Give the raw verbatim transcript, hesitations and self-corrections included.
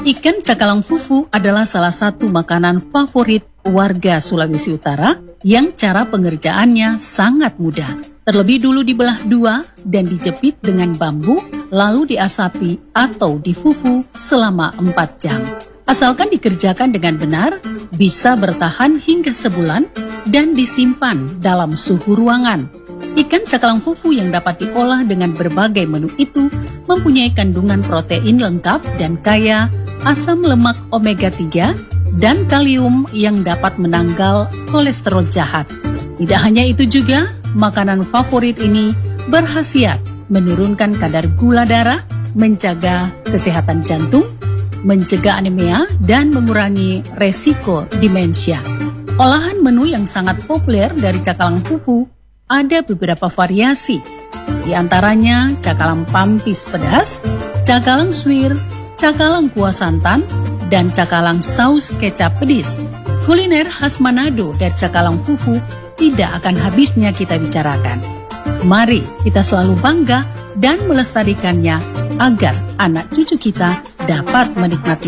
Ikan cakalang fufu adalah salah satu makanan favorit warga Sulawesi Utara yang cara pengerjaannya sangat mudah. Terlebih dulu dibelah dua dan dijepit dengan bambu, lalu diasapi atau difufu selama empat jam. Asalkan dikerjakan dengan benar, bisa bertahan hingga sebulan dan disimpan dalam suhu ruangan. Ikan cakalang fufu yang dapat diolah dengan berbagai menu itu mempunyai kandungan protein lengkap dan kaya asam lemak omega tiga dan kalium yang dapat menanggal kolesterol jahat. Tidak hanya itu juga, makanan favorit ini berkhasiat menurunkan kadar gula darah, menjaga kesehatan jantung, mencegah anemia, dan mengurangi resiko demensia. Olahan menu yang sangat populer dari cakalang fufu ada beberapa variasi, di antaranya cakalang pampis pedas, cakalang suwir, cakalang kuah santan, dan cakalang saus kecap pedis. Kuliner khas Manado dari cakalang fufu tidak akan habisnya kita bicarakan. Mari kita selalu bangga dan melestarikannya agar anak cucu kita dapat menikmati